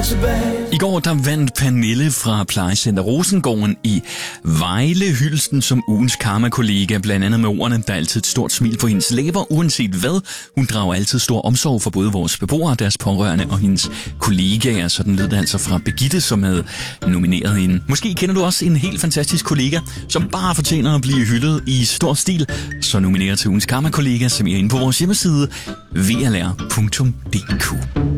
I går der vandt Pernille fra Plejecenter Rosengården i Vejle hylden som ugens karma-kollega, blandt andet med ordene, der er altid et stort smil på hendes læber, uanset hvad. Hun drager altid stor omsorg for både vores beboere, deres pårørende og hendes kollegaer. Sådan lød det altså fra Birgitte, som havde nomineret hende. Måske kender du også en helt fantastisk kollega, som bare fortjener at blive hyldet i stor stil. Så nominerer til ugens karma-kollega, som er inde på vores hjemmeside, vrl.dk.